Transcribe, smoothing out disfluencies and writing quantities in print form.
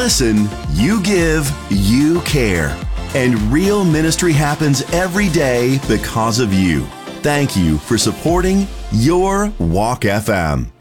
listen, you give, you care. And real ministry happens every day because of you. Thank you for supporting Your Walk FM.